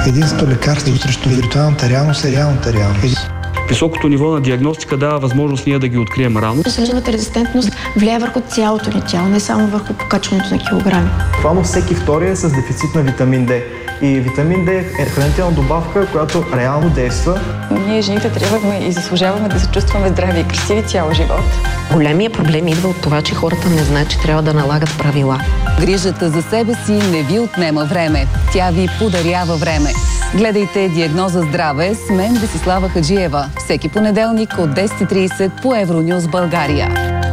Единството лекарство срещу виртуалната реалност е реалната реалност. Високото ниво на диагностика дава възможност ние да ги открием рано. Инсулиновата резистентност влияе върху цялото ни тяло, не само върху покачването на килограми. Буквално всеки втори е с дефицит на витамин D. И витамин D е хранителна добавка, която реално действа. Ние, жените, трябваме и заслужаваме да се чувстваме здрави и красиви цял живот. Големия проблем идва от това, че хората не знаят, че трябва да налагат правила. Грижата за себе си не ви отнема време. Тя ви подарява време. Гледайте Диагноза здраве с мен Десислава Хаджиева. Всеки понеделник от 10:30 по Евронюс България.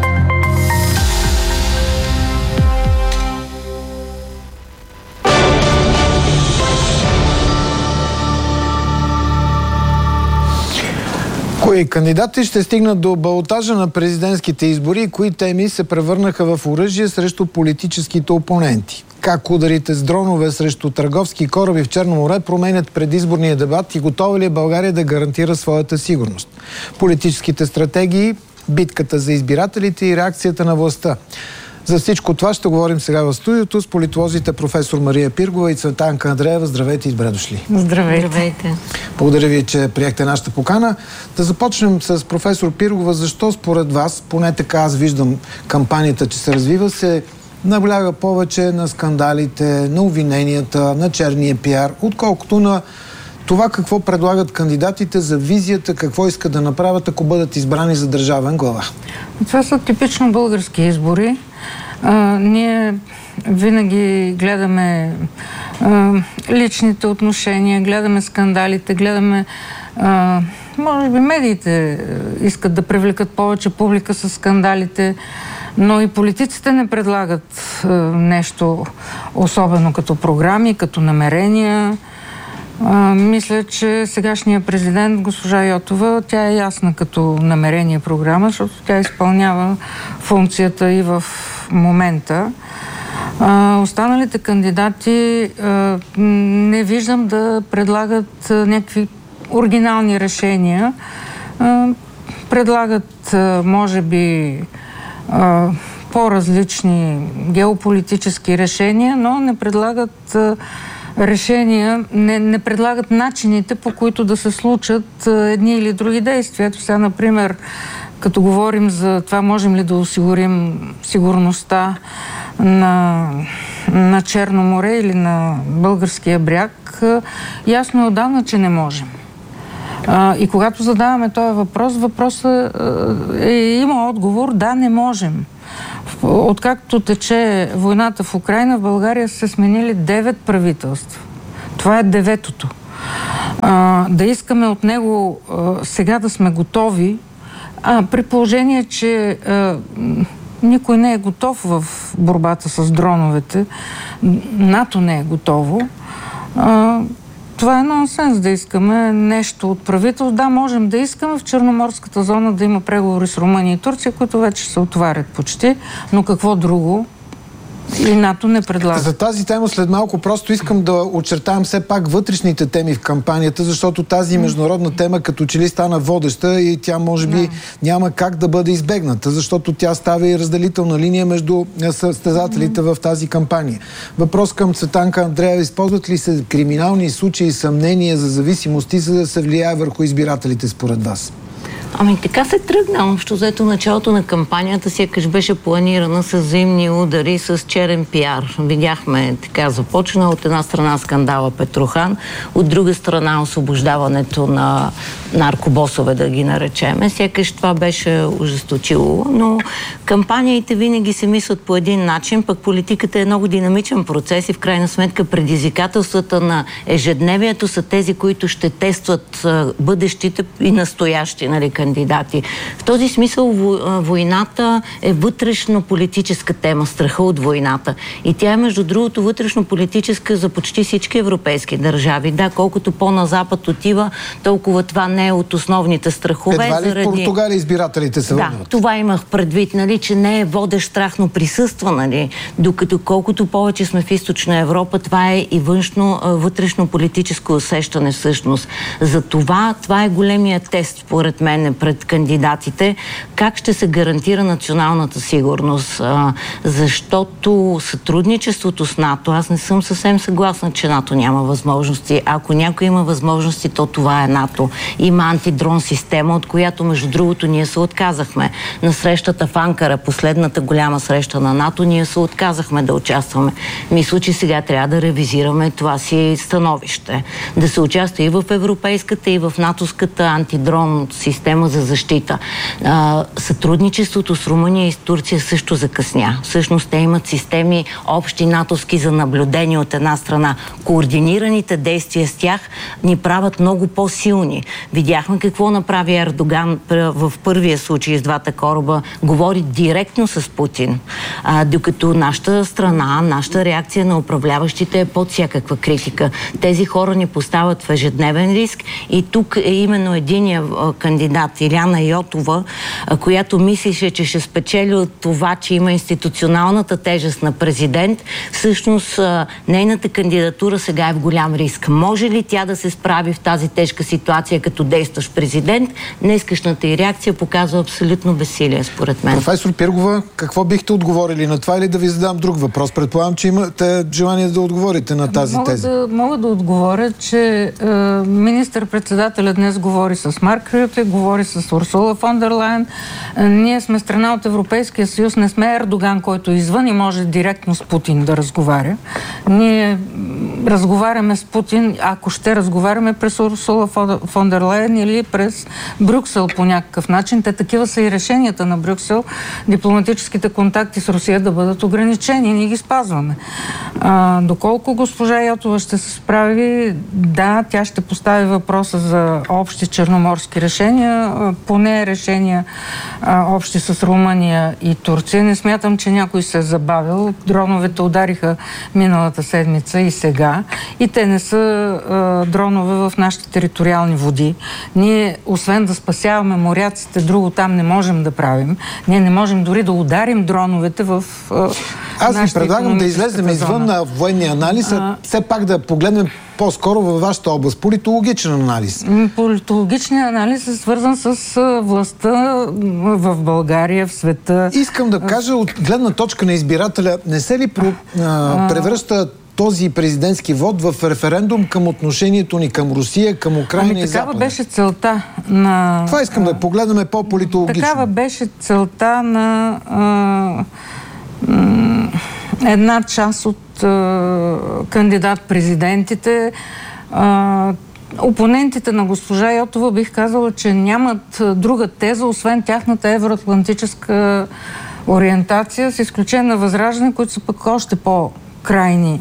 Кои кандидати ще стигнат до балотажа на президентските избори и кои теми се превърнаха в оръжие срещу политическите опоненти? Как ударите с дронове срещу търговски кораби в Черно море променят предизборния дебат и готова ли е България да гарантира своята сигурност? Политическите стратегии, битката за избирателите и реакцията на властта. За всичко това ще говорим сега в студиото с политолозите професор Мария Пиргова и Цветанка Андреева. Здравейте и добре дошли. Здравейте. Благодаря ви, че приехте нашата покана. Да започнем с професор Пиргова. Защо според вас, поне така аз виждам кампанията, че се развива, се набляга повече на скандалите, на обвиненията, на черния пиар, отколкото на това какво предлагат кандидатите за визията, какво искат да направят, ако бъдат избрани за държавен глава? Това са типично български избори. Ние винаги гледаме личните отношения, гледаме скандалите, гледаме... може би медиите искат да привлекат повече публика с скандалите, но и политиците не предлагат нещо особено като програми, като намерения. Мисля, че сегашният президент, госпожа Йотова, тя е ясна като намерение програма, защото тя изпълнява функцията и в момента. Останалите кандидати не виждам да предлагат някакви оригинални решения. Предлагат, може би, по-различни геополитически решения, но не предлагат решения, не предлагат начините, по които да се случат едни или други действия. Ето сега, например, като говорим за това, можем ли да осигурим сигурността на Черно море или на българския бряг, ясно е отдавна, че не можем. И когато задаваме този въпрос, въпросът има отговор: да, не можем. Откакто тече войната в Украйна, в България са сменили 9 правителства. Това е 9-то. Да искаме от него сега да сме готови, при положение, че никой не е готов в борбата с дроновете, НАТО не е готово, това е нонсенс да искаме нещо от правителство. Да, можем да искаме в Черноморската зона да има преговори с Румъния и Турция, които вече се отварят почти, но какво друго и НАТО не предлага. За тази тема след малко просто искам да очертаем все пак вътрешните теми в кампанията, защото тази международна тема като че ли стана водеща и тя може би няма как да бъде избегната, защото тя става и разделителна линия между състезателите в тази кампания. Въпрос към Цветанка Андреева: използват ли се криминални случаи и съмнения за зависимости, за да се влияе върху избирателите според вас? Ами така се тръгна. Общо взето началото на кампанията сякаш беше планирана с взаимни удари, с черен пиар. Видяхме, така започна от една страна скандала Петрохан, от друга страна освобождаването на наркобосове, да ги наречеме. Сякаш това беше ожесточило, но кампаниите винаги се мислят по един начин, пък политиката е много динамичен процес и в крайна сметка предизвикателствата на ежедневието са тези, които ще тестват бъдещите и настоящи, нали, кандидати. В този смисъл войната е вътрешно-политическа тема, страха от войната. И тя е, между другото, вътрешно-политическа за почти всички европейски държави. Да, колкото по-на запад отива, толкова това не е от основните страхове. Едва ли заради... в Португалия избирателите се върнат? Да, това имах предвид, нали, че не е водещ страх, но присъства, нали, докато колкото повече сме в Източна Европа, това е и вътрешно-политическо усещане всъщност. За това е големия тест, според мен, изискване пред кандидатите как ще се гарантира националната сигурност. Защото сътрудничеството с НАТО, аз не съм съвсем съгласна, че НАТО няма възможности. Ако някой има възможности, то това е НАТО. Има антидрон система, от която, между другото, ние се отказахме. На срещата в Анкара, последната голяма среща на НАТО, ние се отказахме да участваме. Мисля, че сега трябва да ревизираме това си становище. Да се участва и в европейската, и в натовската антидрон система за защита. Сътрудничеството с Румъния и с Турция също закъсня. Всъщност те имат системи общи натовски за наблюдение от една страна. Координираните действия с тях ни правят много по-силни. Видяхме какво направи Ердоган в първия случай с двата кораба. Говори директно с Путин. Докато нашата страна, нашата реакция на управляващите е под всякаква критика. Тези хора ни поставят в ежедневен риск и тук е именно единия кандидат, Иляна Йотова, която мислеше, че ще спечели от това, че има институционалната тежест на президент. Всъщност нейната кандидатура сега е в голям риск. Може ли тя да се справи в тази тежка ситуация като действащ президент? Днескашната и реакция показва абсолютно безсилие, според мен. Професор Пиргова, какво бихте отговорили на това или да ви задам друг въпрос? Предполагам, че имате желание да отговорите на тази теза. Мога да отговоря, че министър-председателят днес говори с Марк Рюте, говори с Урсула фон дер Лайен. Ние сме страна от Европейския съюз, не сме Ердоган, който извън и може директно с Путин да разговаря. Ние разговаряме с Путин, ако ще разговаряме през Урсула фон дер Лайен или през Брюксел по някакъв начин. Те такива са и решенията на Брюксел. Дипломатическите контакти с Русия да бъдат ограничени. Ние ги спазваме. Доколко госпожа Йотова ще се справи, да, тя ще постави въпроса за общи черноморски решения, поне решения общи с Румъния и Турция. Не смятам, че някой се е забавил. Дроновете удариха миналата седмица и сега. И те не са дронове в нашите териториални води. Ние, освен да спасяваме моряците, друго там не можем да правим. Ние не можем дори да ударим дроновете в Аз ви предлагам да излезем извън на военния анализ, все пак да погледнем по-скоро във вашата област. Политологичен анализ. Политологичният анализ е свързан с властта в България, в света. Искам да кажа, от гледна точка на избирателя, не се ли превръща този президентски вод в референдум към отношението ни към Русия, към Украйна и Запада? Такава беше целта на... Това искам да погледнем по-политологично. Такава беше целта на една част от кандидат-президентите. Опонентите на госпожа Йотова бих казала, че нямат друга теза, освен тяхната евроатлантическа ориентация, с изключение на Възраждане, които са пък още по-крайни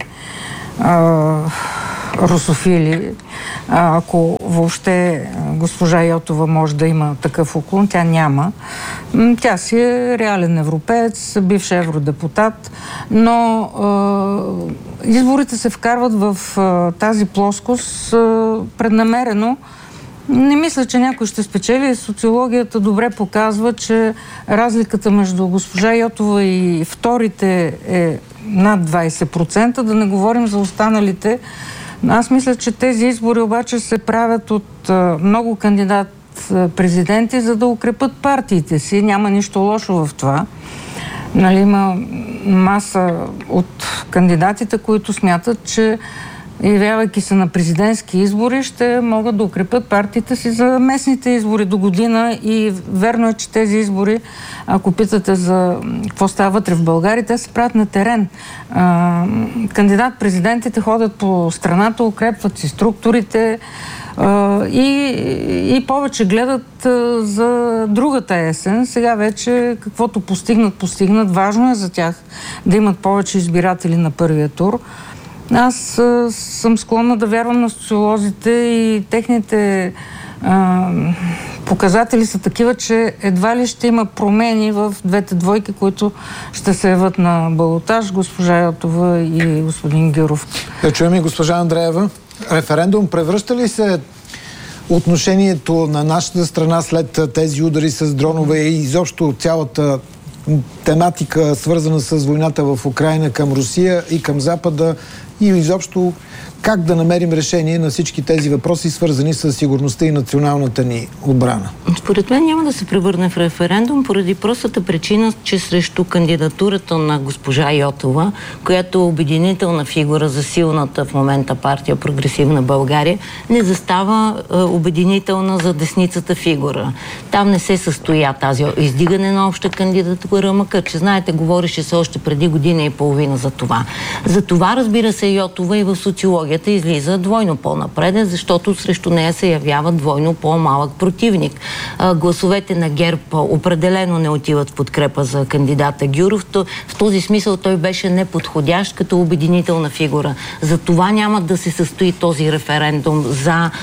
русофили. Ако въобще госпожа Йотова може да има такъв уклон, тя няма. Тя си е реален европеец, бивш евродепутат, но изборите се вкарват в тази плоскост преднамерено. Не мисля, че някой ще спечели. Социологията добре показва, че разликата между госпожа Йотова и вторите е над 20%, да не говорим за останалите. Аз мисля, че тези избори обаче се правят от много кандидат-президенти, за да укрепят партиите си. Няма нищо лошо в това. Нали, има маса от кандидатите, които смятат, че явявайки се на президентски избори, ще могат да укрепят партиите си за местните избори до година. И верно е, че тези избори, ако питате за какво става вътре в България, те се правят на терен. Кандидат-президентите ходят по страната, укрепват си структурите и повече гледат за другата есен. Сега вече каквото постигнат. Важно е за тях да имат повече избиратели на първия тур. Аз съм склонна да вярвам на социолозите и техните показатели са такива, че едва ли ще има промени в двете двойки, които ще се яват на балотаж, госпожа Йотова и господин Гюров. Да чуем и госпожа Андреева. Референдум превръща ли се отношението на нашата страна след тези удари с дронове и изобщо цялата тематика, свързана с войната в Украйна към Русия и към Запада, и изобщо как да намерим решение на всички тези въпроси, свързани с сигурността и националната ни отбрана? Според мен няма да се превърне в референдум поради простата причина, че срещу кандидатурата на госпожа Йотова, която е обединителна фигура за силната в момента партия Прогресивна България, не застава обединителна за десницата фигура. Там не се състоя тази издигане на обща кандидатура, макар че, знаете, говореше се още преди година и половина за това. За това, разбира се, Йотова и в социологията излиза двойно по-напред, защото срещу нея се явява двойно по-малък противник. Гласовете на ГЕРБ определено не отиват в подкрепа за кандидата Гюров. В този смисъл той беше неподходящ като обединителна фигура. За това няма да се състои този референдум за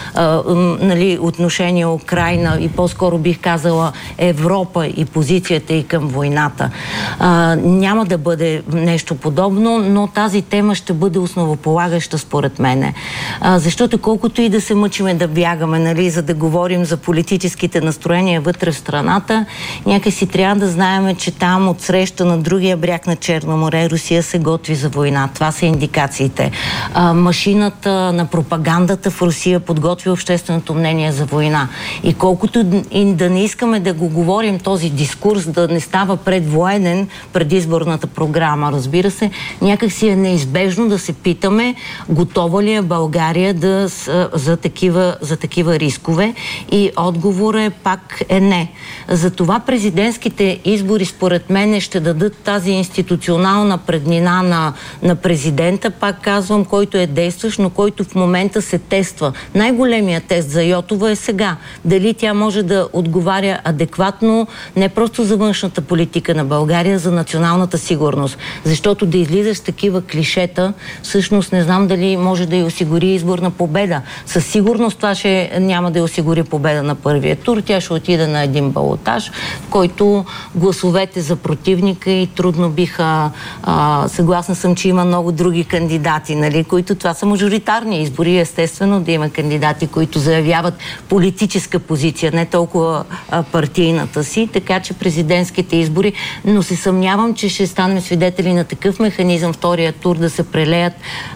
отношение Украйна и по-скоро бих казала Европа и позицията и към войната. Няма да бъде нещо подобно, но тази тема ще бъде основополагаща според мене. Защото колкото и да се мъчиме да бягаме, за да говорим за политическите настроения вътре в страната, някакси трябва да знаем, че там от среща на другия бряг на Черно море Русия се готви за война. Това са индикациите. Машината на пропагандата в Русия подготвя общественото мнение за война. И колкото и да не искаме да го говорим този дискурс, да не става предвоенен предизборната програма, разбира се, някакси е неизбежно да се питаме готова ли е България за такива рискове, и отговорът е пак не. Затова президентските избори според мен ще дадат тази институционална преднина на президента, пак казвам, който е действащ, но който в момента се тества. Най-големият тест за Йотова е сега. Дали тя може да отговаря адекватно не просто за външната политика на България, за националната сигурност. Защото да излизаш такива клишета, всъщност не знам дали може да й осигури изборна победа. Със сигурност това няма да й осигури победа на първия тур. Тя ще отиде на един балотаж, в който гласовете за противника и трудно биха... съгласна съм, че има много други кандидати, които това са мажоритарни избори. Естествено да има кандидати, които заявяват политическа позиция, не толкова партийната си, така че президентските избори, но се съмнявам, че ще станем свидетели на такъв механизъм втория тур да се прелеят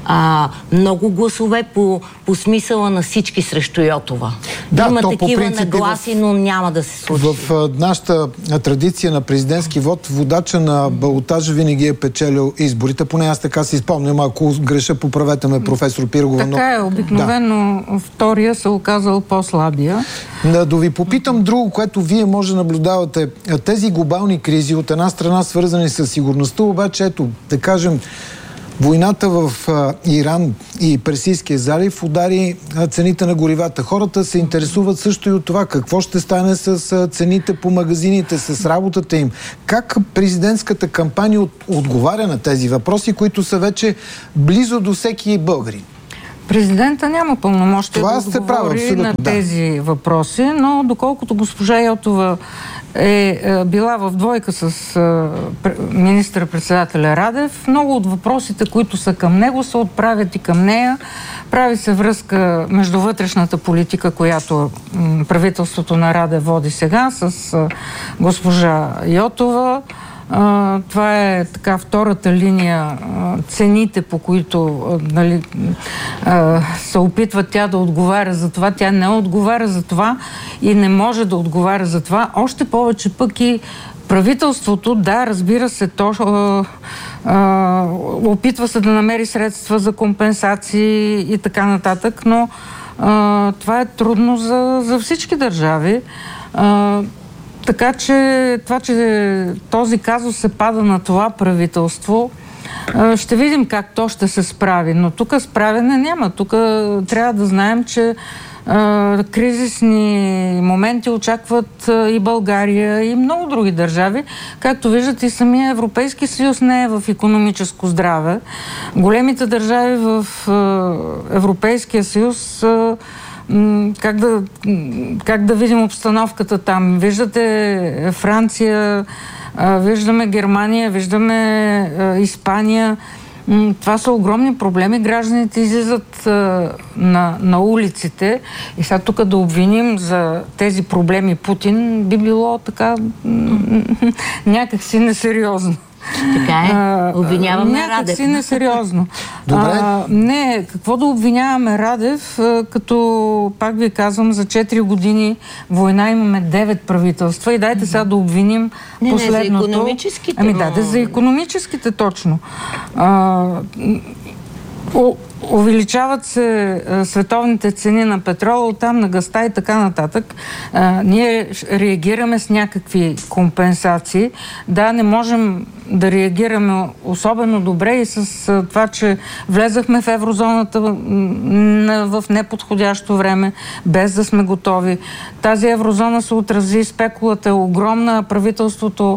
много гласове по смисъла на всички срещу Йотова. Да, има такива нагласи, но няма да се случи. В нашата традиция на президентски вод, водача на балотажа винаги е печелил изборите. Поне аз така си спомням, ако греша, поправете ме, професор Пирогова. Така е, обикновено втория се оказал по-слабия. Да ви попитам друго, което вие може да наблюдавате. Тези глобални кризи, от една страна свързани с сигурността, обаче ето, да кажем, войната в Иран и Персийския залив удари цените на горивата. Хората се интересуват също и от това какво ще стане с цените по магазините, с работата им. Как президентската кампания отговаря на тези въпроси, които са вече близо до всеки българин? Президента няма пълномощие да отговори на тези въпроси, но доколкото госпожа Йотова е била в двойка с министър-председателя Радев, много от въпросите, които са към него, се отправят и към нея. Прави се връзка между вътрешната политика, която правителството на Радев води сега, с госпожа Йотова. Това е така втората линия, цените, по които се опитва тя да отговаря за това. Тя не отговаря за това и не може да отговаря за това. Още повече пък и правителството, да, разбира се, то опитва се да намери средства за компенсации и така нататък, но това е трудно за всички държави. Така че това, че този казус се пада на това правителство, ще видим как то ще се справи. Но тук справяне няма. Тук трябва да знаем, че кризисни моменти очакват и България, и много други държави. Както виждате, и самия Европейски съюз не е в икономическо здраве. Големите държави в Европейския съюз, как да видим обстановката там? Виждате Франция, виждаме Германия, виждаме Испания. Това са огромни проблеми. Гражданите излизат на улиците и сега тук да обвиним за тези проблеми Путин би било така някакси несериозно. Така е. Обвиняваме Радев. Някак си несериозно. Добре. Не, какво да обвиняваме Радев, като, пак ви казвам, за 4 години война имаме 9 правителства и дайте сега да обвиним последното. За икономическите. Ами да, за икономическите точно. Увеличават се световните цени на петрола, оттам на газта и така нататък. Ние реагираме с някакви компенсации. Да, не можем да реагираме особено добре и с това, че влезахме в еврозоната в неподходящо време, без да сме готови. Тази еврозона се отрази, спекулата е огромна, правителството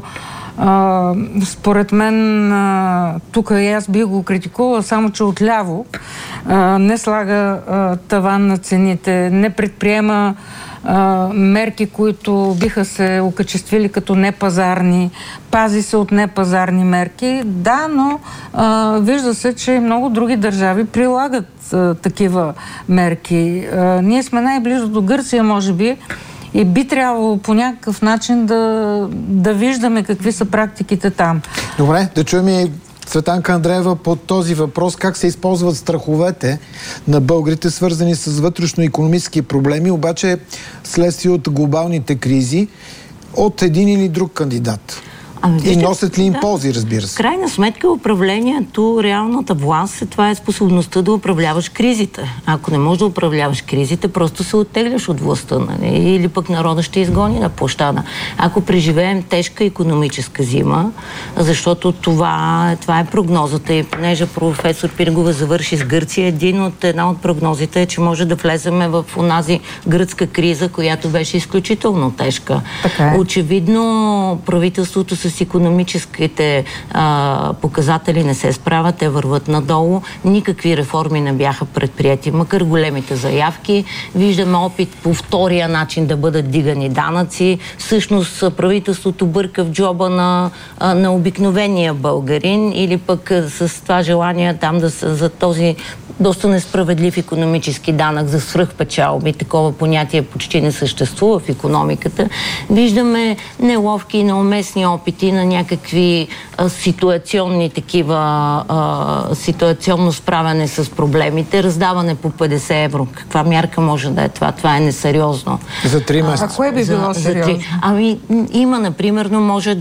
според мен, тук и аз бих го критикувала, само че отляво не слага таван на цените, не предприема мерки, които биха се окачествили като непазарни, пази се от непазарни мерки. Да, но вижда се, че много други държави прилагат такива мерки. Ние сме най-близо до Гърция, може би, и би трябвало по някакъв начин да виждаме какви са практиките там. Добре, да чуем и Цветанка Андреева по този въпрос. Как се използват страховете на българите, свързани с вътрешно-икономически проблеми, обаче следствие от глобалните кризи, от един или друг кандидат? И носят ли им ползи, разбира се? В крайна сметка управлението, реалната власт, това е способността да управляваш кризите. Ако не можеш да управляваш кризите, просто се оттегляш от властта, нали? Или пък народа ще изгони на площада. Ако преживеем тежка икономическа зима, защото това е прогнозата и понеже професор Пиргова завърши с Гърция, една от прогнозите е, че може да влеземе в онази гръцка криза, която беше изключително тежка. Очевидно правителството с икономическите показатели не се справят, те върват надолу. Никакви реформи не бяха предприяти, макар големите заявки. Виждаме опит по втория начин да бъдат дигани данъци. Всъщност правителството бърка в джоба на обикновения българин или пък с това желание там за този доста несправедлив икономически данък за свръхпечалби. Такова понятие почти не съществува в икономиката. Виждаме неловки и неуместни опити на някакви ситуационни такива, ситуационно справяне с проблемите. Раздаване по 50 евро. Каква мярка може да е това? Това е несериозно. За 3 месеца. А кое би било сериозно? Има, например, но може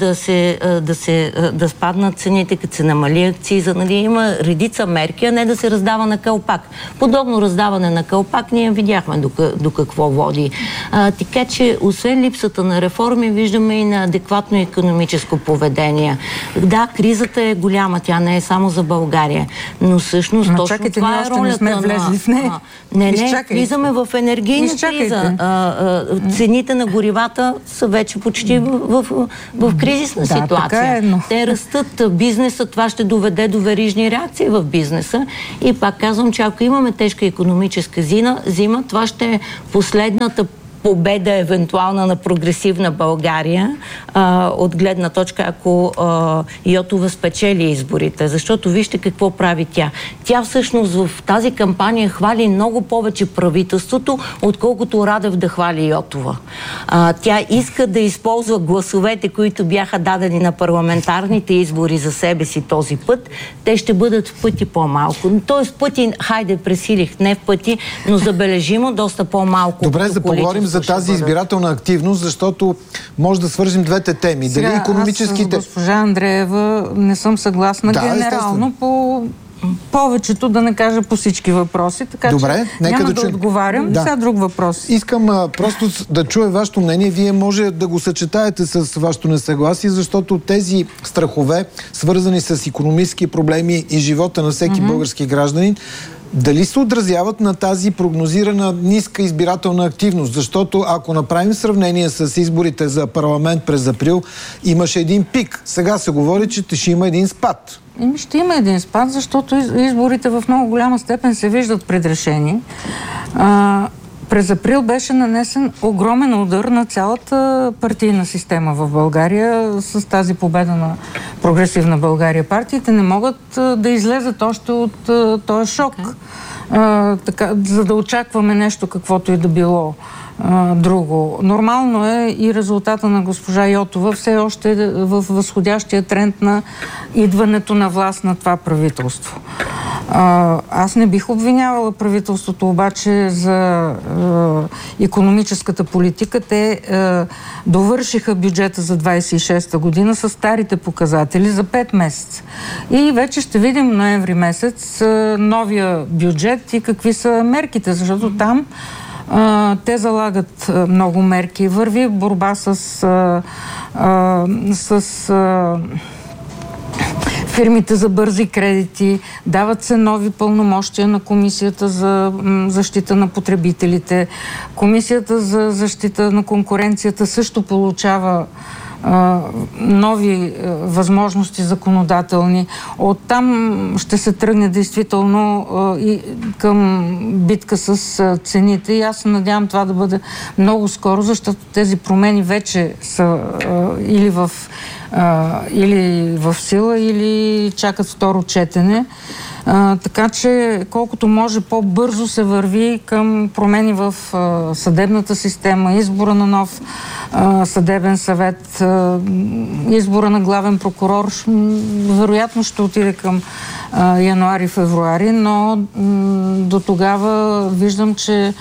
да спаднат цените, като се намали акциза. Нали? Има редица мерки, а не да се раздава на кълпак. Подобно раздаване на кълпак ние видяхме до какво води. Така че, освен липсата на реформи, виждаме и на адекватно икономическо поведение. Да, кризата е голяма, тя не е само за България. Но всъщност точно това е ролята на... Не, влизаме в енергийна криза. Цените на горивата са вече почти в кризисна ситуация. Те растат бизнеса, това ще доведе до верижни реакции в бизнеса. И пак казвам, че ако имаме тежка икономическа зима, това ще е последната победа евентуална на прогресивна България от гледна точка, ако Йотова спечели изборите. Защото вижте какво прави тя. Тя всъщност в тази кампания хвали много повече правителството, отколкото Радев да хвали Йотова. Тя иска да използва гласовете, които бяха дадени на парламентарните избори за себе си този път. Те ще бъдат в пъти по-малко. Тоест пъти, хайде пресилих, не в пъти, но забележимо доста по-малко. Добре, да поговорим за тази избирателна активност, защото може да свържим двете теми. Сега, дали икономическите... Аз с госпожа Андреева не съм съгласна генерално по повечето, да не кажа по всички въпроси, така добре, че няма да отговарям. Сега друг въпрос. Искам просто да чуя вашето мнение. Вие може да го съчетаете с вашето несъгласие, защото тези страхове, свързани с икономически проблеми и живота на всеки български гражданин, дали се отразяват на тази прогнозирана ниска избирателна активност? Защото ако направим сравнение с изборите за парламент през април, имаше един пик. Сега се говори, че ще има един спад. Ще има един спад, защото изборите в много голяма степен се виждат предрешени. През април беше нанесен огромен удар на цялата партийна система в България с тази победа на Прогресивна България. Партиите не могат да излезат още от този шок, за да очакваме нещо, каквото и да било друго. Нормално е и резултата на госпожа Йотова все още е в възходящия тренд на идването на власт на това правителство. Аз не бих обвинявала правителството обаче за икономическата политика. Те довършиха бюджета за 26-та година с старите показатели за 5 месеца. И вече ще видим ноември месец новия бюджет и какви са мерките, защото там те залагат много мерки. Върви борба с фирмите за бързи кредити, дават се нови пълномощия на Комисията за защита на потребителите. Комисията за защита на конкуренцията също получава нови възможности законодателни. Оттам ще се тръгне действително и към битка с цените. И аз се надявам това да бъде много скоро, защото тези промени вече са или в сила, или чакат второ четене. Така че колкото може по-бързо се върви към промени в съдебната система, избора на нов съдебен съвет, избора на главен прокурор, вероятно ще отиде към януари-февруари, но до тогава виждам, че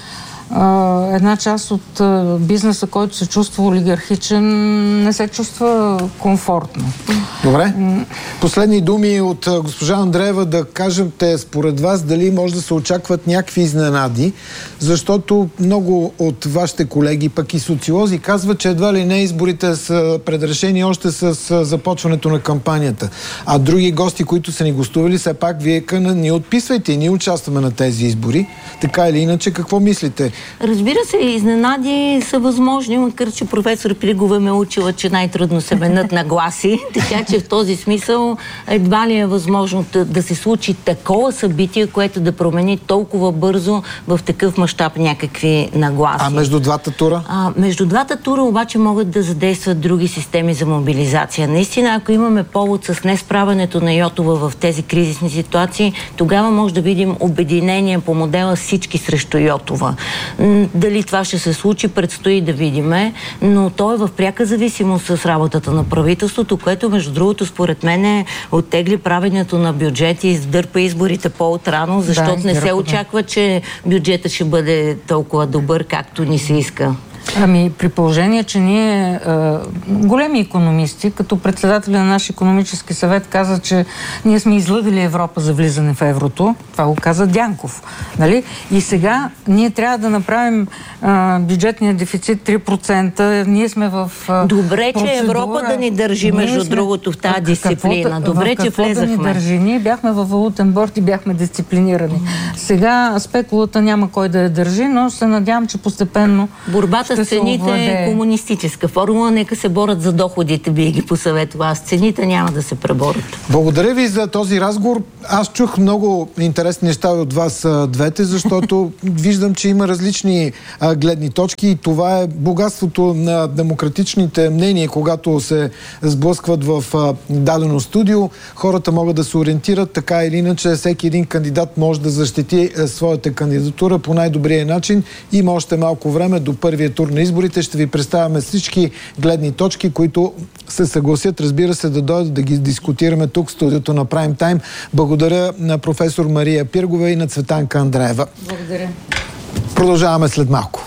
една част от бизнеса, който се чувства олигархичен, не се чувства комфортно. Добре. Последни думи от госпожа Андреева, да кажете според вас дали може да се очакват някакви изненади, защото много от вашите колеги, пък и социолози, казват, че едва ли не изборите са предрешени още с започването на кампанията. А други гости, които са ни гостували, все пак вие ни отписвайте и ние участваме на тези избори. Така или иначе, какво мислите? Разбира се, изненади са възможни, макар че професор Пригова ме учила, че най-трудно се менят нагласи, така че в този смисъл едва ли е възможно да се случи такова събитие, което да промени толкова бързо в такъв мащаб някакви нагласи. А между двата тура? Между двата тура обаче могат да задействат други системи за мобилизация. Наистина, ако имаме повод с несправянето на Йотова в тези кризисни ситуации, тогава може да видим обединение по модела всички срещу Йотова. Дали това ще се случи, предстои да видиме, но то е в пряка зависимост с работата на правителството, което между другото според мен оттегли правенето на бюджет и издърпа изборите по-отрано, защото не се очаква, че бюджетът ще бъде толкова добър, както ни се иска. При положение, че ние, големи икономисти, като председателя на наш икономически съвет, каза, че ние сме излъгали Европа за влизане в еврото. Това го каза Дянков. Нали? И сега ние трябва да направим бюджетния дефицит 3%. Ние сме в Добре, че Европа да ни държи, между другото, в тази дисциплина. Добре, че влезахме. Да ни държи? Ние бяхме във валутен борд и бяхме дисциплинирани. Сега спекулата няма кой да я държи, но се надявам, че постепенно борбата с цените е комунистическа формула. Нека се борят за доходите, би ги посъветвала. Аз цените няма да се преборят. Благодаря ви за този разговор. Аз чух много интересни неща от вас двете, защото виждам, че има различни гледни точки и това е богатството на демократичните мнения, когато се сблъскват в дадено студио. Хората могат да се ориентират така или иначе. Всеки един кандидат може да защити своята кандидатура по най-добрия начин. Има още малко време до първия тур на изборите. Ще ви представяме всички гледни точки, които се съгласят, разбира се, да дойдат да ги дискутираме тук в студиото на Prime Time. Благодаря на професор Мария Пиргова и на Цветанка Андреева. Благодаря. Продължаваме след малко.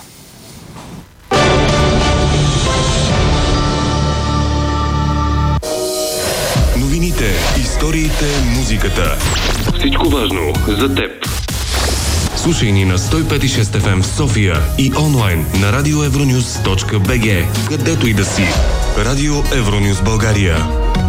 Новините, историите, музиката. Всичко важно за теб. Слушай ни на 105.6 FM в София и онлайн на radioevronews.bg, където и да си. Радио Евронюс България.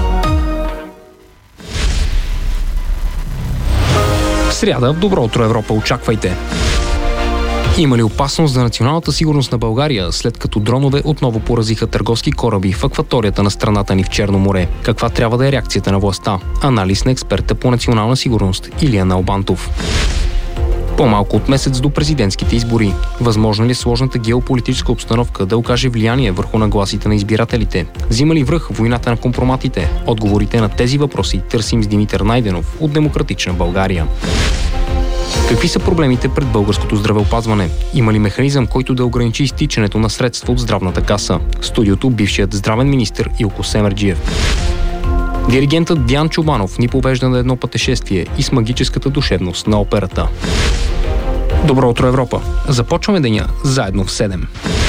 Сряда в Добро утро, Европа, очаквайте. Има ли опасност за националната сигурност на България, след като дронове отново поразиха търговски кораби в акваторията на страната ни в Черно море? Каква трябва да е реакцията на властта? Анализ на експерта по национална сигурност Илия Налбантов. По-малко от месец до президентските избори. Възможно ли сложната геополитическа обстановка да окаже влияние върху нагласите на избирателите? Взима ли връх войната на компроматите? Отговорите на тези въпроси търсим с Димитър Найденов от Демократична България. Какви са проблемите пред българското здравеопазване? Има ли механизъм, който да ограничи изтичането на средства от здравната каса? В студиото бившият здравен министър Илко Семерджиев. Диригентът Диан Чобанов ни повежда на едно пътешествие и с магическата душевност на операта. Добро утро, Европа! Започваме деня заедно в 7.